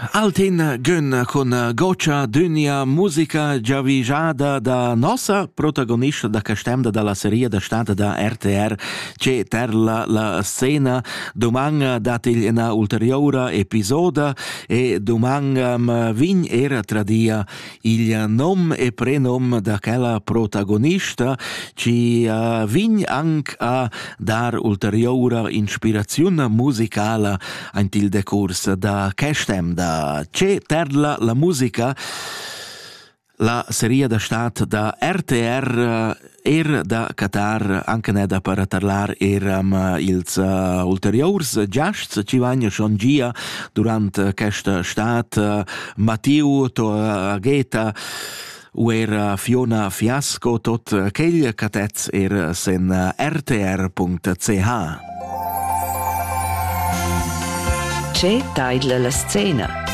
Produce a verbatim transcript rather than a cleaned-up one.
Altin Gön con Goccia d'Unia musica giavigiada da nossa protagonista da castemda dalla serie da stata da R T R c'è ter la, la scena domanga datil una ulteriore episoda e domanga um, vin era tradia il nom e prenom da quella protagonista ci uh, vin anche a dar ulteriore ispirazione musicale antil decurs da castemda. C'è terla la musica, la serie da stat da R T R er da Qatar anche ne da per parlar eram ils uh, ulteriors giasts ci vagna schon gia durant questa stat uh, Matiu to Agheta u era Fiona Fiasco tot chegl catez er sen R T R punto C H. C'è tailla la scena.